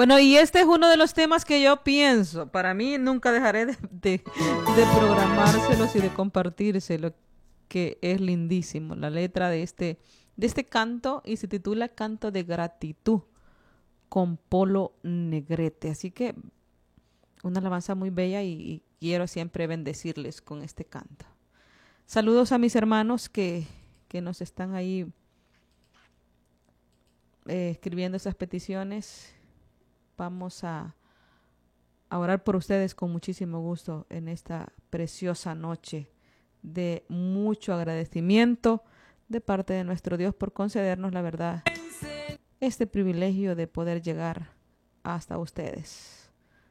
Bueno, y este es uno de los temas que yo pienso. Para mí nunca dejaré de programárselos y de compartírselo, que es lindísimo. La letra de este canto y se titula Canto de Gratitud con Polo Negrete. Así que una alabanza muy bella y quiero siempre bendecirles con este canto. Saludos a mis hermanos que nos están ahí escribiendo esas peticiones. Vamos a orar por ustedes con muchísimo gusto en esta preciosa noche de mucho agradecimiento de parte de nuestro Dios por concedernos, la verdad, este privilegio de poder llegar hasta ustedes.